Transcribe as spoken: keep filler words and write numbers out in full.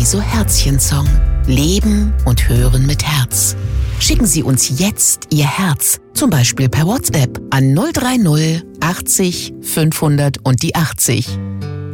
Rezo Herzchen-Song. Leben und hören mit Herz. Schicken Sie uns jetzt Ihr Herz, zum Beispiel per WhatsApp an null drei null achtzig fünfhundert und die achtzig.